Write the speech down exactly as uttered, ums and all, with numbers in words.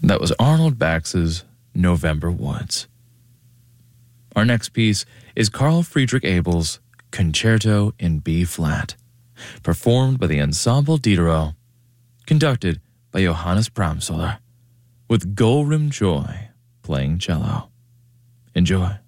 That was Arnold Bax's November Woods. Our next piece is Carl Friedrich Abel's Concerto in B-flat, performed by the Ensemble Diderot, conducted by Johannes Pramsoller, with Golrim Joy playing cello. Enjoy.